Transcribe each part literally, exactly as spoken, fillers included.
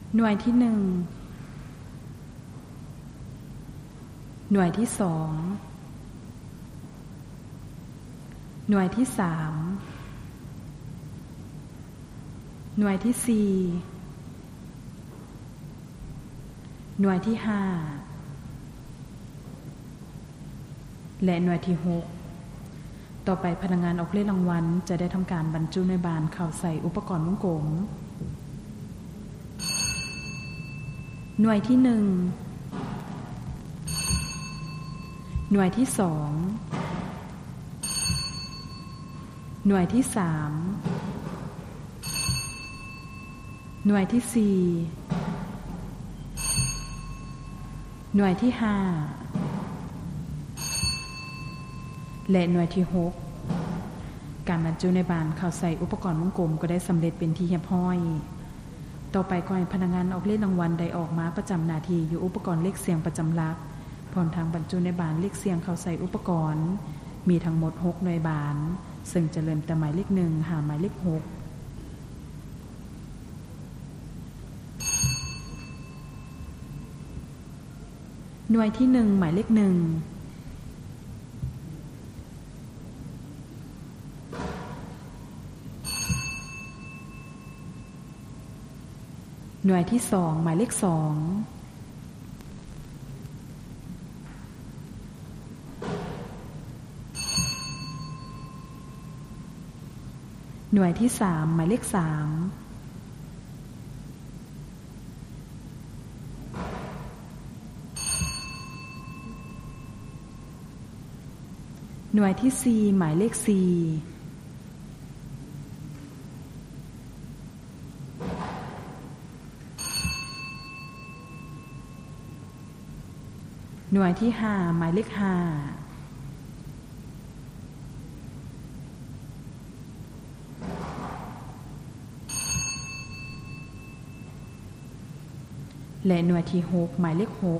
หน่วยที่หนึ่งหน่วยที่สองหน่วยที่สามหน่วยที่สี่หน่วยที่ห้าและหน่วยที่หกต่อไปพนักงานออกเลขรางวัลจะได้ทำการบรรจุในบานเข้าใส่อุปกรณ์วงกลมหน่วยที่หนึ่งหน่วยที่สองหน่วยที่สามหน่วยที่สี่หน่วยที่ห้าและหน่วยที่หกการบรรจุในบานเข้าใส่อุปกรณ์วงกลมก็ได้สำเร็จเป็นที่เรียบร้อยต่อไปขอให้พนักงานออกเลขรางวัลได้ออกมาประจำหน้าที่อยู่อุปกรณ์เลขเสียงประจำหลักพร้อมทางบรรจุในบานเลขเสียงเข้าใส่อุปกรณ์มีทั้งหมดหกหน่วยบานซึ่งจะเริ่มแต่หมายเลขหนึ่งหาหมายเลขหกหน่วยที่หนึ่งหมายเลขหนึ่งหน่วยที่สองหมายเลขสองหน่วยที่สามหมายเลขสามหน่วยที่สี่หมายเลขสี่หน่วยที่ห้าหมายเลขห้าและหน่วยที่หกหมายเลขหก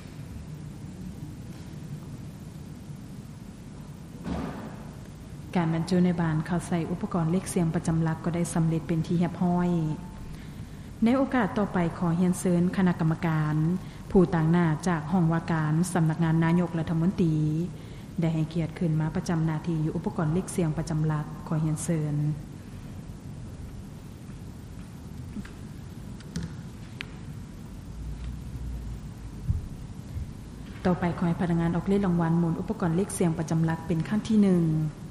การบรรจุในบานเข้าใส่อุปกรณ์เลขเสียงประจำหลักก็ได้สำเร็จเป็นที่เรียบร้อยในโอกาสต่อไปขอเรียนเชิญคณะกรรมการผู้ต่างหน้าจากห้องว่าการสำนักงานนายกรัฐมนตรีได้ให้เกียรติขึ้นมาประจำหน้าที่อยู่อุปกรณ์เลขเสียงประจำหลักขอเรียนเชิญต่อไปขอให้พนักงานออกเลขรางวัลหมุนอุปกรณ์เลขเสียงประจำหลักเป็นขั้นที่หนึ่ง